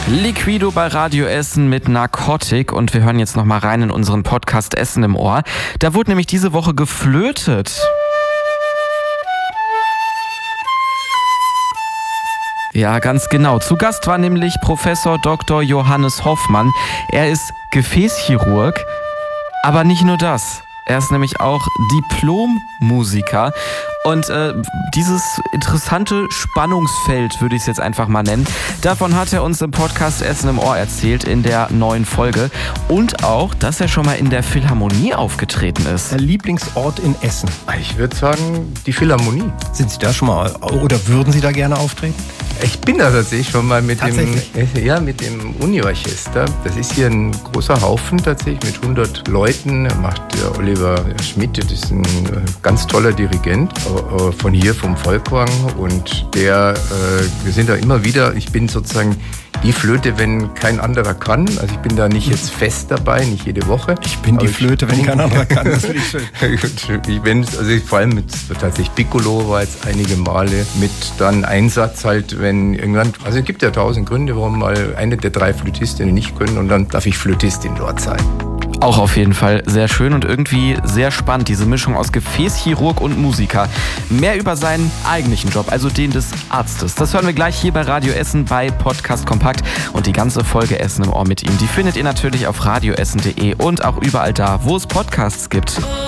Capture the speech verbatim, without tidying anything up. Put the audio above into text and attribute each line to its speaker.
Speaker 1: Liquido bei Radio Essen mit Narcotic und wir hören jetzt nochmal rein in unseren Podcast Essen im Ohr. Da wurde nämlich diese Woche geflötet. Ja, ganz genau. Zu Gast war nämlich Professor Doktor Johannes Hoffmann. Er ist Gefäßchirurg, aber nicht nur das. Er ist nämlich auch Diplom-Musiker. Und äh, dieses interessante Spannungsfeld, würde ich es jetzt einfach mal nennen, davon hat er uns im Podcast Essen im Ohr erzählt in der neuen Folge. Und auch, dass er schon mal in der Philharmonie aufgetreten ist.
Speaker 2: Der Lieblingsort in Essen?
Speaker 3: Ich würde sagen, die Philharmonie.
Speaker 2: Sind Sie da schon mal, oder würden Sie da gerne auftreten?
Speaker 3: Ich bin da tatsächlich schon mal mit dem,
Speaker 2: Tatsächlich?
Speaker 3: ja, mit dem Uni-Orchester. Das ist hier ein großer Haufen tatsächlich mit hundert Leuten. Macht der Oliver Schmidt, das ist ein ganz toller Dirigent von hier, vom Volkwang. Und der, äh, wir sind da immer wieder, ich bin sozusagen die Flöte, wenn kein anderer kann. Also ich bin da nicht jetzt fest dabei, nicht jede Woche.
Speaker 2: Ich bin die Flöte, ich wenn kein anderer kann. Das finde ich schön.
Speaker 3: Ich bin, also ich, vor allem mit tatsächlich Piccolo war jetzt einige Male mit dann Einsatz halt, wenn irgendwann, also es gibt ja tausend Gründe, warum mal eine der drei Flötistinnen nicht können und dann darf ich Flötistin dort sein.
Speaker 1: Auch auf jeden Fall sehr schön und irgendwie sehr spannend, diese Mischung aus Gefäßchirurg und Musiker. Mehr über seinen eigentlichen Job, also den des Arztes. Das hören wir gleich hier bei Radio Essen bei Podcast Kompakt. Und die ganze Folge Essen im Ohr mit ihm, die findet ihr natürlich auf radioessen punkt de und auch überall da, wo es Podcasts gibt.